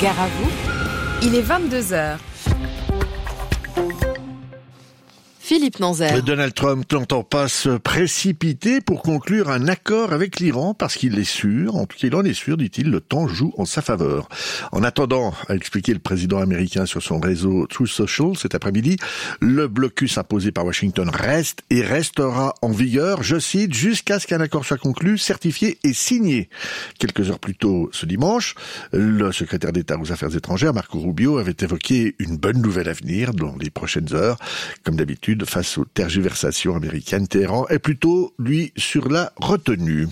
Gare à vous, il est 22h. Philippe Nanzer. Donald Trump n'entend pas se précipiter pour conclure un accord avec l'Iran parce qu'il est sûr, en tout cas il en est sûr, dit-il, le temps joue en sa faveur. En attendant, a expliqué le président américain sur son réseau Truth Social cet après-midi, le blocus imposé par Washington reste et restera en vigueur, je cite, jusqu'à ce qu'un accord soit conclu, certifié et signé. Quelques heures plus tôt ce dimanche, le secrétaire d'État aux Affaires étrangères, Marco Rubio, avait évoqué une bonne nouvelle à venir dans les prochaines heures. Comme d'habitude, face aux tergiversations américaines, Téhéran est plutôt, lui, sur la retenue.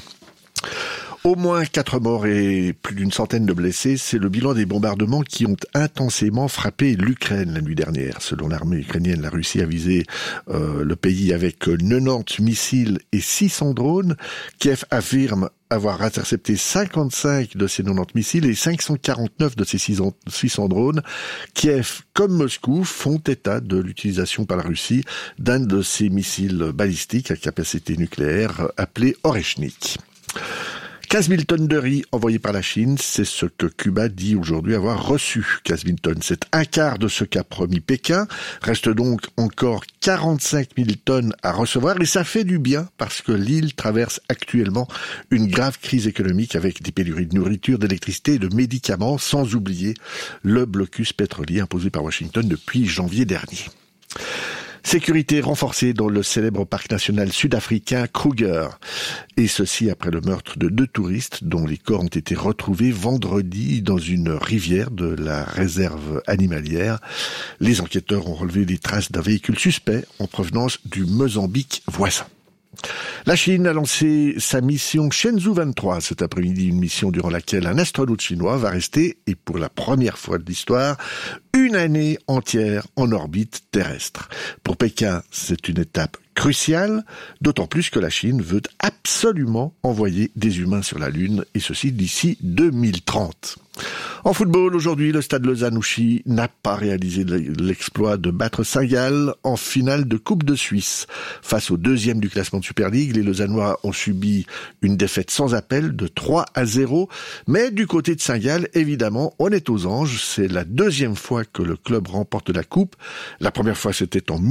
Au moins 4 morts et plus d'une centaine de blessés, c'est le bilan des bombardements qui ont intensément frappé l'Ukraine la nuit dernière. Selon l'armée ukrainienne, la Russie a visé le pays avec 90 missiles et 600 drones. Kiev affirme avoir intercepté 55 de ces 90 missiles et 549 de ces 600 drones. Kiev, comme Moscou, font état de l'utilisation par la Russie d'un de ces missiles balistiques à capacité nucléaire appelé Oreshnik. 15 000 tonnes de riz envoyées par la Chine, c'est ce que Cuba dit aujourd'hui avoir reçu. 15 000 tonnes, c'est un quart de ce qu'a promis Pékin. Reste donc encore 45 000 tonnes à recevoir et ça fait du bien parce que l'île traverse actuellement une grave crise économique avec des pénuries de nourriture, d'électricité et de médicaments, sans oublier le blocus pétrolier imposé par Washington depuis janvier dernier. Sécurité renforcée dans le célèbre parc national sud-africain Kruger. Et ceci après le meurtre de 2 touristes dont les corps ont été retrouvés vendredi dans une rivière de la réserve animalière. Les enquêteurs ont relevé des traces d'un véhicule suspect en provenance du Mozambique voisin. La Chine a lancé sa mission Shenzhou 23 cet après-midi, une mission durant laquelle un astronaute chinois va rester, et pour la première fois de l'histoire, une année entière en orbite terrestre. Pour Pékin, c'est une étape cruciale, d'autant plus que la Chine veut absolument envoyer des humains sur la Lune, et ceci d'ici 2030. En football, aujourd'hui, le Stade Lausanne-Ouchy n'a pas réalisé l'exploit de battre Saint-Gall en finale de Coupe de Suisse. Face au 2e du classement de Super League, les Lausannois ont subi une défaite sans appel de 3-0. Mais du côté de Saint-Gall, évidemment, on est aux anges. C'est la 2e fois que le club remporte la Coupe. La première fois, c'était en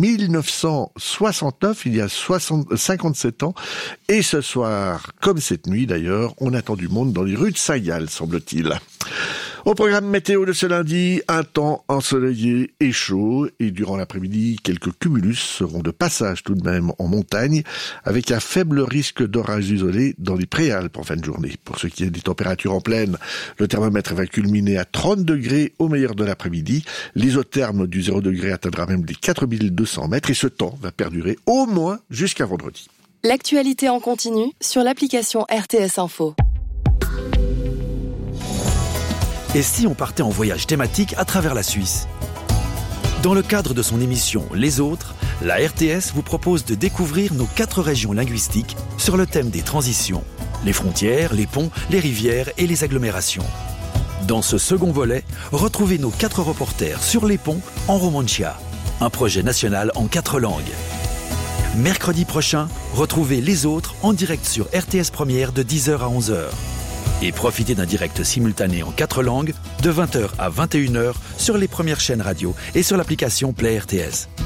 1969, il y a 57 ans. Et ce soir, comme cette nuit d'ailleurs, on attend du monde dans les rues de Saint-Gall, semble-t-il. Au programme météo de ce lundi, un temps ensoleillé et chaud, et durant l'après-midi, quelques cumulus seront de passage tout de même en montagne, avec un faible risque d'orage isolé dans les préalpes en fin de journée. Pour ce qui est des températures en plaine, le thermomètre va culminer à 30 degrés au meilleur de l'après-midi. L'isotherme du 0 degré atteindra même les 4200 mètres, et ce temps va perdurer au moins jusqu'à vendredi. L'actualité en continu sur l'application RTS Info. Et si on partait en voyage thématique à travers la Suisse ? Dans le cadre de son émission Les Autres, la RTS vous propose de découvrir nos 4 régions linguistiques sur le thème des transitions, les frontières, les ponts, les rivières et les agglomérations. Dans ce second volet, retrouvez nos 4 reporters sur les ponts en Romancia, un projet national en 4 langues. Mercredi prochain, retrouvez Les Autres en direct sur RTS Première de 10h à 11h. Et profitez d'un direct simultané en 4 langues de 20h à 21h sur les premières chaînes radio et sur l'application Play RTS.